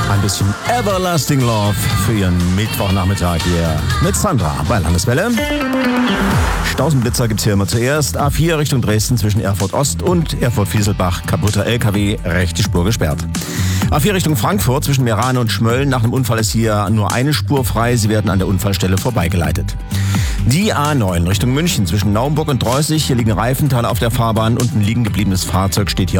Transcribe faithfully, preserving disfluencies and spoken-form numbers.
Ein bisschen Everlasting Love für Ihren Mittwochnachmittag hier mit Sandra bei Landeswelle. Stausenblitzer gibt's hier immer zuerst. A vier Richtung Dresden zwischen Erfurt Ost und Erfurt-Fieselbach. Kaputter L K W, rechte Spur gesperrt. A vier Richtung Frankfurt zwischen Meran und Schmölln. Nach dem Unfall ist hier nur eine Spur frei. Sie werden an der Unfallstelle vorbeigeleitet. Die A neun Richtung München zwischen Naumburg und Dreußig. Hier liegen Reifenteile auf der Fahrbahn und ein liegen gebliebenes Fahrzeug steht hier